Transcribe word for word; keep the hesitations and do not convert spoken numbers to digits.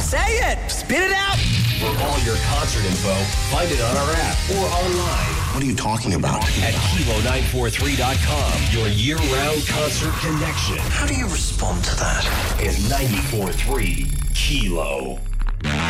Say it! Spit it out! For all your concert info, find it on our app or online. What are you talking about? At Kilo nine four three dot com, your year-round concert connection. How do you respond to that? Is ninety-four point three Kilo.